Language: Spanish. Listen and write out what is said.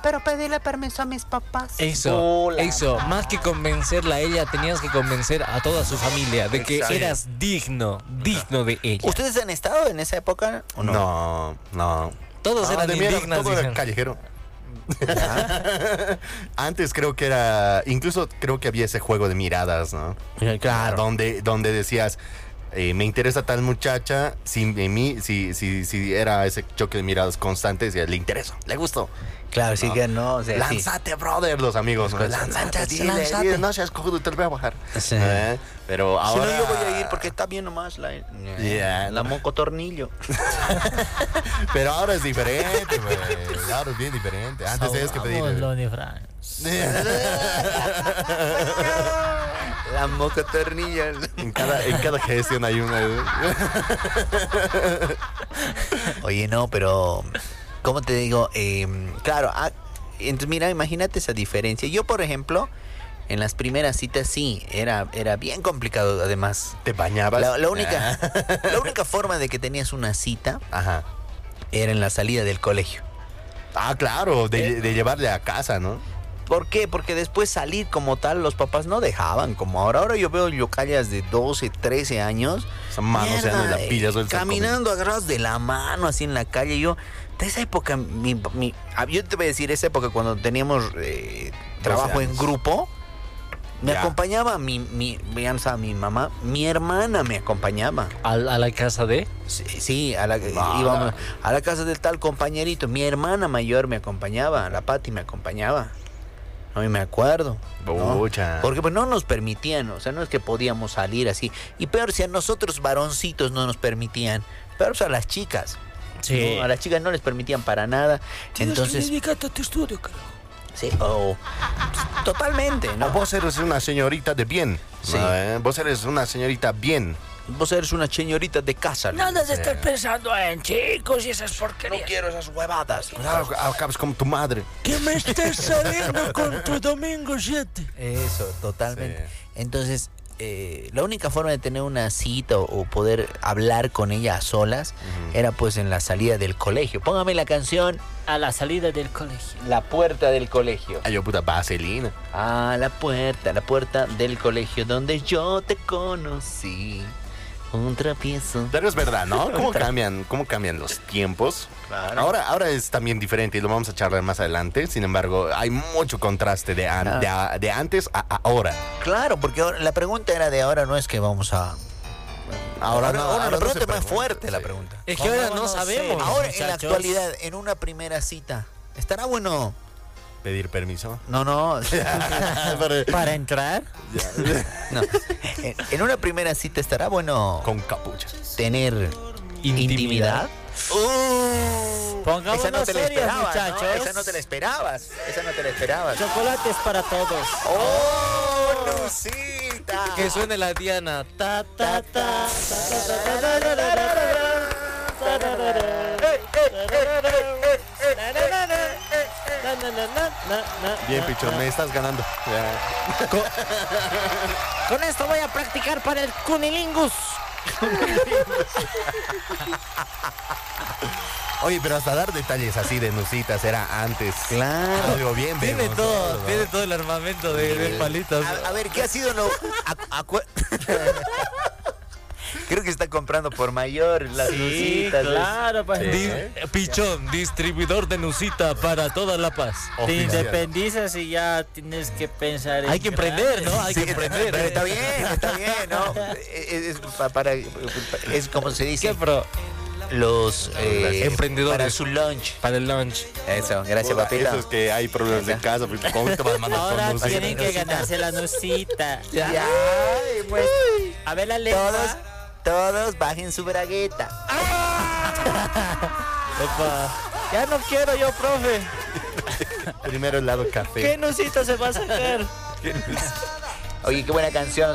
pero pedirle permiso a mis papás. Eso, más que convencerla a ella, tenías que convencer a toda su familia de que eras digno de ella. ¿Ustedes han estado en esa época o no? No. Todos eran indignas. Todo era callejero. Antes creo que era, incluso creo que había ese juego de miradas, ¿no? Claro. Donde decías, me interesa tal muchacha, si era ese choque de miradas constantes, le intereso, le gusto. Claro, sí que no. O sea, lánzate, brother, los amigos. Lánzate. No seas cojudo, te lo voy a bajar. Sí. Pero ahora... Si no, yo voy a ir porque está bien nomás la mocotornillo. Pero ahora es diferente, güey. Ahora es bien diferente. Antes tenías que pedir... La mocotornillo. En cada gestión hay una... Oye, no, pero... ¿Cómo te digo? Claro, entonces mira, imagínate esa diferencia. Yo, por ejemplo, en las primeras citas sí, era bien complicado además. ¿Te bañabas? La única forma de que tenías una cita era en la salida del colegio. Ah, claro, de llevarle a casa, ¿no? ¿Por qué? Porque después salir como tal, los papás no dejaban, como ahora. Ahora yo veo yocayas de 12, 13 años. Esas manos se dan la pilla. Caminando agarrados de la mano así en la calle. Yo, de esa época, yo te voy a decir, esa época cuando teníamos trabajo en grupo, me acompañaba mi mamá, mi hermana me acompañaba. ¿A la casa de? Sí, íbamos a la casa del tal compañerito. Mi hermana mayor me acompañaba, la Pati me acompañaba. No me acuerdo, ¿no? Porque pues no nos permitían, o sea, no es que podíamos salir así. Y peor si a nosotros varoncitos no nos permitían, peor a las chicas. Sí. ¿No? A las chicas no les permitían para nada. Entonces, dedícate a tu estudio, carajo. Sí, totalmente, ¿no? Vos eres una señorita de bien. Sí. ¿No? Vos eres una señorita bien. Vos eres una señorita de casa. No andas de estar pensando en chicos y esas porquerías. No quiero esas huevadas. Acabas como tu madre. Que me estés saliendo con tu domingo 7. Eso, totalmente. Sí. Entonces, la única forma de tener una cita o poder hablar con ella a solas era pues en la salida del colegio. Póngame la canción. A la salida del colegio. La puerta del colegio. Ay, yo puta vaselina. Ah, la puerta del colegio donde yo te conocí. Un tropiezo. Pero es verdad, ¿no? ¿Cómo cambian los tiempos? Claro. Ahora es también diferente y lo vamos a charlar más adelante. Sin embargo, hay mucho contraste de antes a ahora. Claro, porque ahora, la pregunta era de ahora, no es que vamos a... Ahora la pregunta es más pregunta, fuerte, la sí. pregunta. Es que ahora no sabemos. Ahora, muchachos. en la actualidad, en una primera cita, ¿estará bueno? Pedir permiso. No. ¿Para entrar? No. En una primera cita, ¿estará bueno Con capucha. tener intimidad? Pongámonos Esa no te la serios, esperabas, muchachos. ¿no? Esa no te la esperabas. Chocolates para todos. ¡Oh, Lucita! Que suene la Diana. Ta, ta, ta, Bien, pichón, me estás ganando. Ya. Con esto voy a practicar para el cunilingus. Oye, pero hasta dar detalles así de nusitas era antes. Claro. Algo bien Tiene vergonzoso, ¿no? tiene todo el armamento de palitos. A ver, ¿qué ha sido lo...? Creo que está comprando por mayor las nusitas. Claro, pues. Pichón, distribuidor de Nusita para toda La Paz. Te Oficial. independizas y ya tienes que pensar en... Hay que emprender, ¿no? Hay que emprender. Pero está bien, ¿no? Es como se dice. ¿Qué, bro? Los emprendedores. para su lunch. Para el lunch. Eso, gracias, Puta, papita. Eso es que hay problemas en casa. Pues, ¿cómo te vas a mandar Ahora con música? tienen que ganarse la nusita. Ya, pues, A ver la lengua. todos bajen su bragueta. Epa. Ya no quiero yo, profe. Primero el lado café. ¿Qué nusita se va a sacar? Oye, qué buena canción.